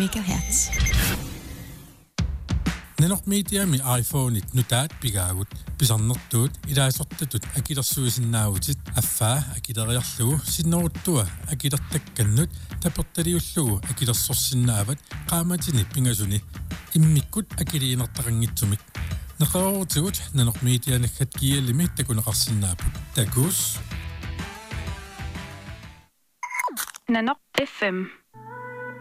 MHz. Nanok media mi iPhone-it nutaat pigaagut pisarnertuut ilaasortatut akilersuisinnaautit affaa akileriarlugu sinnoruttua akilertakkannut tapertaliullugu akilersorsinnaavat qaamatini pingasuni immikkut akiliinertaqanngitsumik neqerorutigut nanok media nakkat kiallimi takuneqarsinnaaput takus Nanok FM